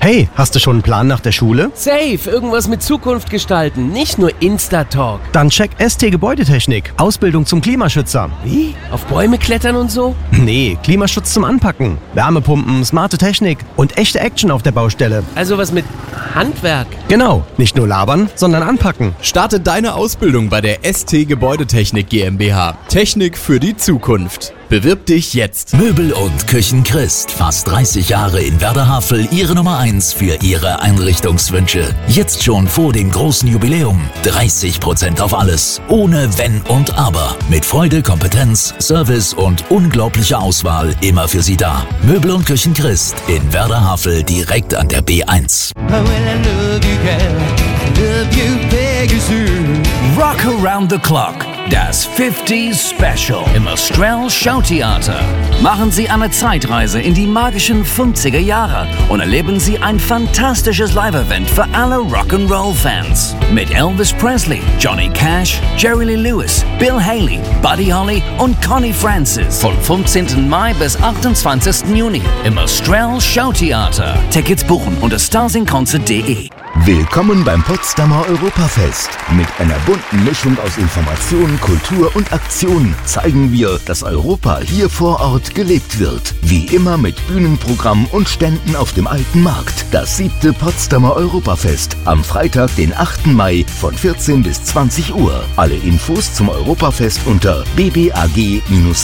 Hey, hast du schon einen Plan nach der Schule? Safe, irgendwas mit Zukunft gestalten, nicht nur Insta-Talk. Dann check ST Gebäudetechnik. Ausbildung zum Klimaschützer. Wie? Auf Bäume klettern und so? Nee, Klimaschutz zum Anpacken. Wärmepumpen, smarte Technik und echte Action auf der Baustelle. Also was mit Handwerk. Genau, nicht nur labern, sondern anpacken. Starte deine Ausbildung bei der ST Gebäudetechnik GmbH. Technik für die Zukunft. Bewirb dich jetzt. Möbel und Küchen Christ. Fast 30 Jahre in Werder-Havel, Ihre Nummer 1 für Ihre Einrichtungswünsche. Jetzt schon vor dem großen Jubiläum. 30% auf alles. Ohne Wenn und Aber. Mit Freude, Kompetenz, Service und unglaublicher Auswahl immer für Sie da. Möbel und Küchen Christ in Werder-Havel direkt an der B1. Rock Around the Clock. Das 50s Special im Austral Showtheater. Machen Sie eine Zeitreise in die magischen 50er Jahre und erleben Sie ein fantastisches Live-Event für alle Rock'n'Roll-Fans. Mit Elvis Presley, Johnny Cash, Jerry Lee Lewis, Bill Haley, Buddy Holly und Connie Francis. Vom 15. Mai bis 28. Juni im Austral Showtheater. Tickets buchen unter starsinconcert.de. Willkommen beim Potsdamer Europafest. Mit einer bunten Mischung aus Information, Kultur und Aktion zeigen wir, dass Europa hier vor Ort gelebt wird. Wie immer mit Bühnenprogramm und Ständen auf dem Alten Markt. Das 7. Potsdamer Europafest am Freitag, den 8. Mai von 14 bis 20 Uhr. Alle Infos zum Europafest unter bbag-ev.de.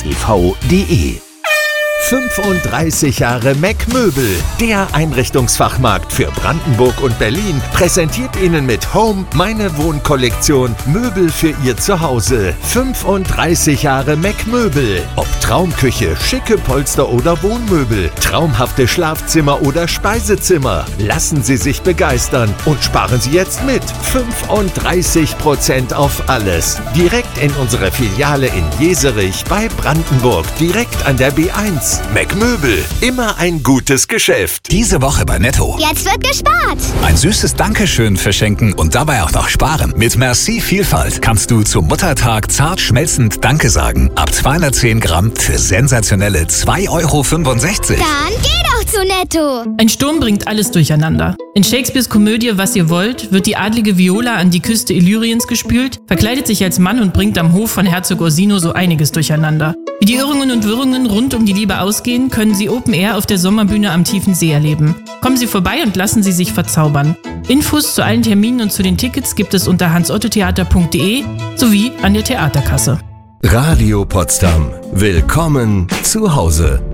35 Jahre Mac Möbel, der Einrichtungsfachmarkt für Brandenburg und Berlin, präsentiert Ihnen mit Home meine Wohnkollektion Möbel für Ihr Zuhause. 35 Jahre Mac Möbel. Ob Traumküche, schicke Polster oder Wohnmöbel, traumhafte Schlafzimmer oder Speisezimmer. Lassen Sie sich begeistern und sparen Sie jetzt mit. 35% auf alles. Direkt in unserer Filiale in Jeserich bei Brandenburg, direkt an der B1. Mac Möbel, immer ein gutes Geschäft. Diese Woche bei Netto. Jetzt wird gespart. Ein süßes Dankeschön verschenken und dabei auch noch sparen. Mit Merci Vielfalt kannst du zum Muttertag zart schmelzend Danke sagen. Ab 210 Gramm für sensationelle 2,65 Euro. Dann geh doch zu Netto. Ein Sturm bringt alles durcheinander. In Shakespeares Komödie Was ihr wollt wird die adlige Viola an die Küste Illyriens gespült, verkleidet sich als Mann und bringt am Hof von Herzog Orsino so einiges durcheinander. Wie die Irrungen und Wirrungen rund um die Liebe ausgehen, können Sie Open Air auf der Sommerbühne am Tiefen See erleben. Kommen Sie vorbei und lassen Sie sich verzaubern. Infos zu allen Terminen und zu den Tickets gibt es unter hansottotheater.de sowie an der Theaterkasse. Radio Potsdam. Willkommen zu Hause.